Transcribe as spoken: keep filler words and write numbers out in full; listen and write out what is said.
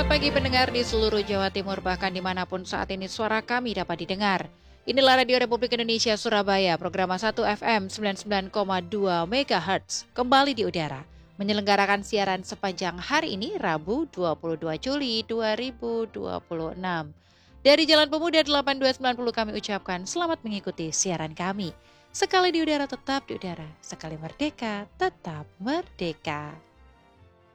Selamat pagi pendengar di seluruh Jawa Timur, bahkan dimanapun saat ini suara kami dapat didengar. Inilah Radio Republik Indonesia Surabaya, program satu F M sembilan puluh sembilan koma dua megahertz, kembali di udara. Menyelenggarakan siaran sepanjang hari ini, Rabu dua puluh dua Juli dua ribu dua puluh enam. Dari Jalan Pemuda delapan dua sembilan nol kami ucapkan selamat mengikuti siaran kami. Sekali di udara tetap di udara, sekali merdeka tetap merdeka.